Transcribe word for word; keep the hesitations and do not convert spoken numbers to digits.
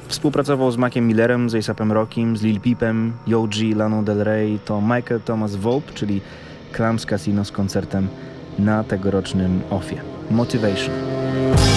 Współpracował z Maciem Millerem, z A$APem Rockim, z Lil Peepem, Yo G, Lana Del Rey. To Michael Thomas Volpe, czyli Clams Casino z koncertem na tegorocznym O F F ie. Motivation.